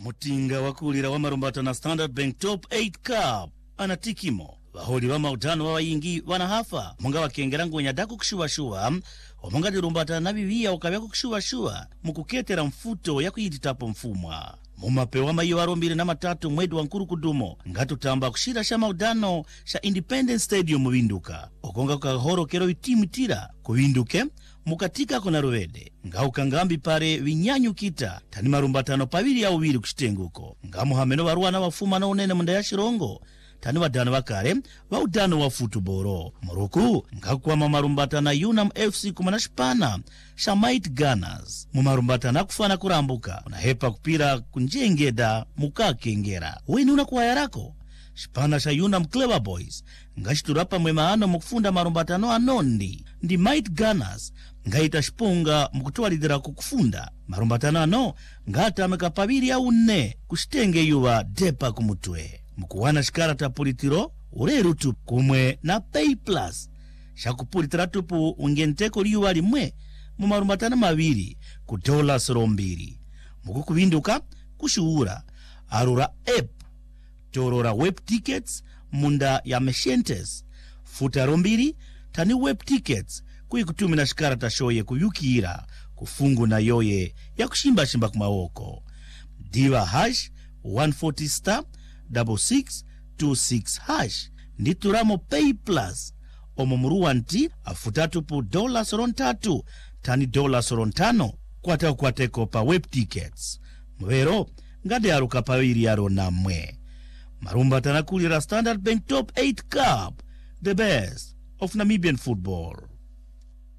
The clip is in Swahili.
Mutinga wakulira wa marumbata na Standard Bank Top 8 Cup anatikimo baholi wa mautano wa wayingi wanahafa munga wakengera ngwenya daku kushuwa omunga dirumbata na bibiya ukabyako kushuwa mukuketera mfuto ya kuyititapo mfumwa mumapewa mayo arombire na matatu mwedi wa nkuru kudumo ngatutamba kushira sha maudano sha Independence Stadium mubinduka okonga kahorokero itimu tira kubinduke mukatika kona ruwede ngauka ngambi pare vinyanyu kita tani marumbatano paviri ya uwiri kushitenguko ngamuhameno waruana wafuma na unene munda ya shirongo tani wadano wakare wa udano wa futuboro muruku ngakuwa marumbatana Unam FC kumanashipana sha Might Gunners mumarumbatana kufana kurambuka unahepa kupira kunjengeda mukakengera weni unakuwa yarako shipana sha Unam Clever Boys ngashiturapa mwemaano mukufunda marumbatano anondi ndi Might Gunners ngaita shipunga mukutuwalidira kukufunda marumbatano ano ngata mekapaviri ya une kushitenge yuwa depa kumutwe mukuwana shikarata pulitiro urerutu kumwe na Pay Plus shakupulitira tupu ungenteko liwa limwe mumarumbatano maviri ku $2 mukukubinduka kushuura arura app torora web tickets munda ya Meshentes futaro mbiri tani web tickets kuikutumina shikarata shoye kuyukira kufungu na yoye ya kushimba kumawoko diva #140*6626# ndituramo Pay Plus omumuruwa nti afutatupu $3 tani $5 kwateko pa web tickets mwero ngade aruka pawiri yaro namwe marumbatana kulira Standard Bank Top 8 Cup, the best of Namibian football.